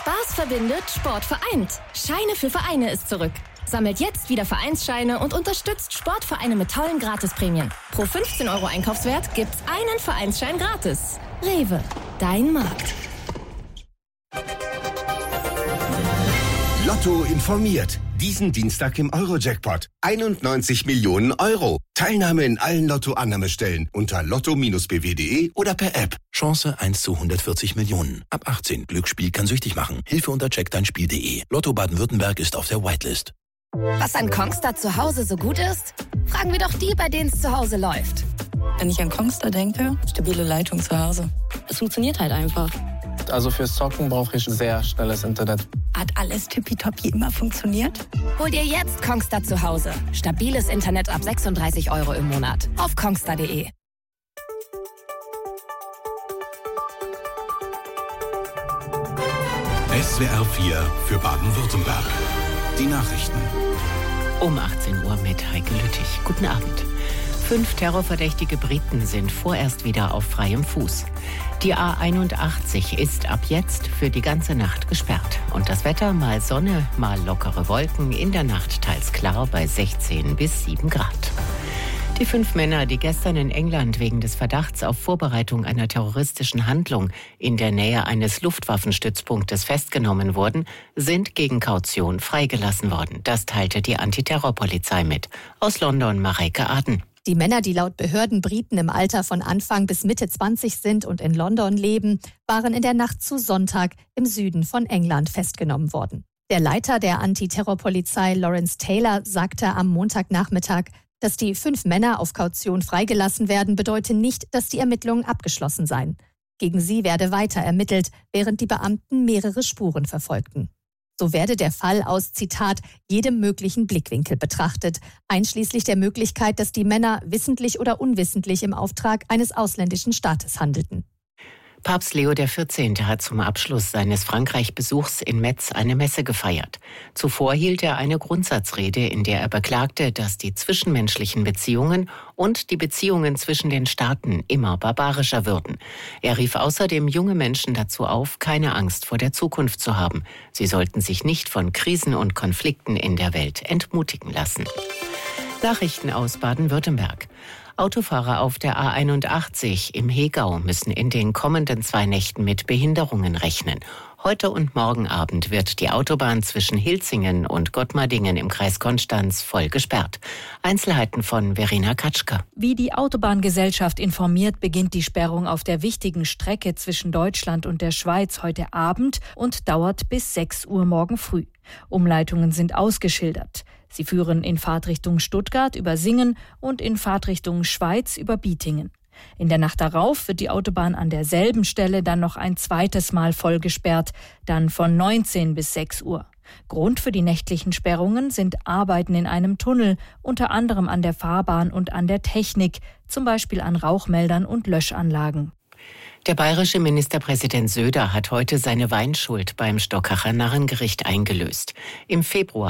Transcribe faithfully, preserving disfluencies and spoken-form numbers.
Spaß verbindet, Sport vereint. Scheine für Vereine ist zurück. Sammelt jetzt wieder Vereinsscheine und unterstützt Sportvereine mit tollen Gratisprämien. Pro fünfzehn Euro Einkaufswert gibt's einen Vereinsschein gratis. Rewe, dein Markt. Lotto informiert. Diesen Dienstag im Euro-Jackpot. einundneunzig Millionen Euro. Teilnahme in allen Lotto-Annahmestellen unter lotto Bindestrich b w punkt d e oder per App. Chance eins zu hundertvierzig Millionen. Ab achtzehn. Glücksspiel kann süchtig machen. Hilfe unter check dein spiel punkt d e. Lotto Baden-Württemberg ist auf der Whitelist. Was an Kongstar zu Hause so gut ist? Fragen wir doch die, bei denen es zu Hause läuft. Wenn ich an Kongstar denke, stabile Leitung zu Hause. Es funktioniert halt einfach. Also fürs Zocken brauche ich sehr schnelles Internet. Hat alles tippitoppi immer funktioniert? Hol dir jetzt Kongstar zu Hause. Stabiles Internet ab sechsunddreißig Euro im Monat. Auf kongstar punkt d e. S W R vier für Baden-Württemberg. Die Nachrichten. Um achtzehn Uhr mit Heike Lüttich. Guten Abend. Fünf terrorverdächtige Briten sind vorerst wieder auf freiem Fuß. Die A einundachtzig ist ab jetzt für die ganze Nacht gesperrt. Und das Wetter mal Sonne, mal lockere Wolken, in der Nacht teils klar bei sechzehn bis sieben Grad. Die fünf Männer, die gestern in England wegen des Verdachts auf Vorbereitung einer terroristischen Handlung in der Nähe eines Luftwaffenstützpunktes festgenommen wurden, sind gegen Kaution freigelassen worden. Das teilte die Antiterrorpolizei mit. Aus London Mareike Aden. Die Männer, die laut Behörden Briten im Alter von Anfang bis Mitte zwanzig sind und in London leben, waren in der Nacht zu Sonntag im Süden von England festgenommen worden. Der Leiter der Antiterrorpolizei Lawrence Taylor sagte am Montagnachmittag, dass die fünf Männer auf Kaution freigelassen werden, bedeute nicht, dass die Ermittlungen abgeschlossen seien. Gegen sie werde weiter ermittelt, während die Beamten mehrere Spuren verfolgten. So werde der Fall aus, Zitat, jedem möglichen Blickwinkel betrachtet, einschließlich der Möglichkeit, dass die Männer wissentlich oder unwissentlich im Auftrag eines ausländischen Staates handelten. Papst Leo der vierzehnte. Hat zum Abschluss seines Frankreich-Besuchs in Metz eine Messe gefeiert. Zuvor hielt er eine Grundsatzrede, in der er beklagte, dass die zwischenmenschlichen Beziehungen und die Beziehungen zwischen den Staaten immer barbarischer würden. Er rief außerdem junge Menschen dazu auf, keine Angst vor der Zukunft zu haben. Sie sollten sich nicht von Krisen und Konflikten in der Welt entmutigen lassen. Nachrichten aus Baden-Württemberg. Autofahrer auf der A einundachtzig im Hegau müssen in den kommenden zwei Nächten mit Behinderungen rechnen. Heute und morgen Abend wird die Autobahn zwischen Hilzingen und Gottmardingen im Kreis Konstanz voll gesperrt. Einzelheiten von Verena Katschka. Wie die Autobahngesellschaft informiert, beginnt die Sperrung auf der wichtigen Strecke zwischen Deutschland und der Schweiz heute Abend und dauert bis sechs Uhr morgen früh. Umleitungen sind ausgeschildert. Sie führen in Fahrtrichtung Stuttgart über Singen und in Fahrtrichtung Schweiz über Bietingen. In der Nacht darauf wird die Autobahn an derselben Stelle dann noch ein zweites Mal voll gesperrt, dann von neunzehn bis sechs Uhr. Grund für die nächtlichen Sperrungen sind Arbeiten in einem Tunnel, unter anderem an der Fahrbahn und an der Technik, zum Beispiel an Rauchmeldern und Löschanlagen. Der bayerische Ministerpräsident Söder hat heute seine Weinschuld beim Stockacher Narrengericht eingelöst. Im Februar